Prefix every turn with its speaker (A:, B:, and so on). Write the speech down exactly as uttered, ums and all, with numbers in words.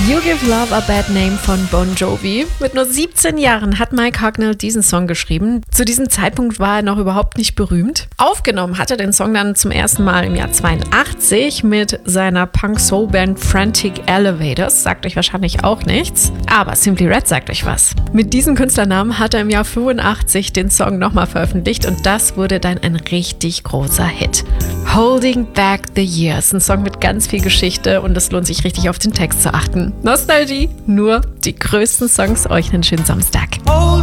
A: You Give Love a Bad Name von Bon Jovi. Mit nur siebzehn Jahren hat Mike Hucknall diesen Song geschrieben. Zu diesem Zeitpunkt war er noch überhaupt nicht berühmt. Aufgenommen hat er den Song dann zum ersten Mal im Jahr zweiundachtzig mit seiner Punk-Soul-Band Frantic Elevators. Sagt euch wahrscheinlich auch nichts. Aber Simply Red sagt euch was. Mit diesem Künstlernamen hat er im Jahr fünfundachtzig den Song nochmal veröffentlicht und das wurde dann ein richtig großer Hit. Holding Back the Years. Ein Song mit ganz viel Geschichte und es lohnt sich richtig auf den Text zu achten. Nostalgie, nur die größten Songs. Euch einen schönen Samstag.